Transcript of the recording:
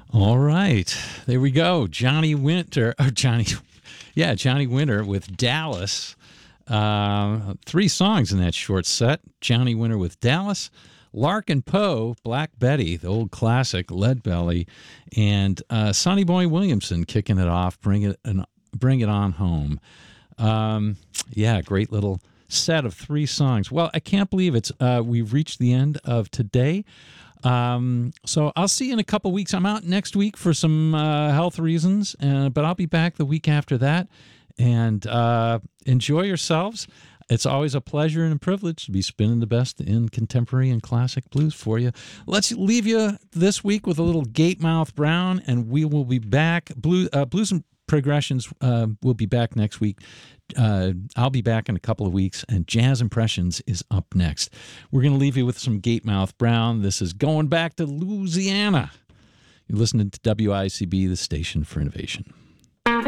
All right. There we go. Johnny Winter with Dallas. Three songs in that short set. Johnny Winter with Dallas, Larkin Poe, Black Betty, the old classic, Leadbelly, and Sonny Boy Williamson kicking it off, Bring It On Home. Great little set of three songs. Well, I can't believe we've reached the end of today. So I'll see you in a couple weeks. I'm out next week for some health reasons, but I'll be back the week after that. And enjoy yourselves. It's always a pleasure and a privilege to be spinning the best in contemporary and classic blues for you. Let's leave you this week with a little Gatemouth Brown, and we will be back. Blues and Progressions will be back next week. I'll be back in a couple of weeks, and Jazz Impressions is up next. We're going to leave you with some Gatemouth Brown. This is Going Back to Louisiana. You're listening to WICB, the station for innovation.